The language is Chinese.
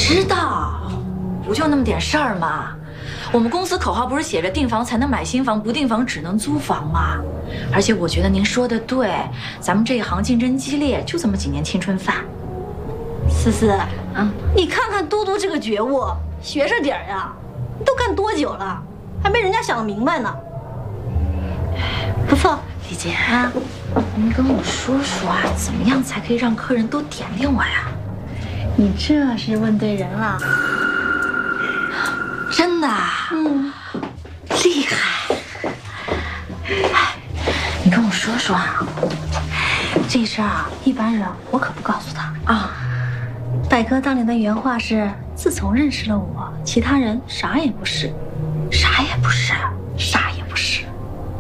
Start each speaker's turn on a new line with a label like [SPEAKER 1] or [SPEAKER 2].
[SPEAKER 1] 知道，不就那么点事儿吗？我们公司口号不是写着订房才能买新房，不订房只能租房吗？而且我觉得您说的对，咱们这一行竞争激烈，就这么几年青春饭。
[SPEAKER 2] 思思，你看看嘟嘟这个觉悟，学着点呀！你都干多久了，还没人家想得明白呢。不错，
[SPEAKER 1] 李姐啊，您跟我说说啊，怎么样才可以让客人都点点我呀？
[SPEAKER 2] 你这是问对人了。
[SPEAKER 1] 真的？厉害！哎，你跟我说说啊，这事儿啊，一般人我可不告诉他啊。
[SPEAKER 2] 百哥当年的原话是：自从认识了我，其他人啥也不是，
[SPEAKER 1] 啥也不是，啥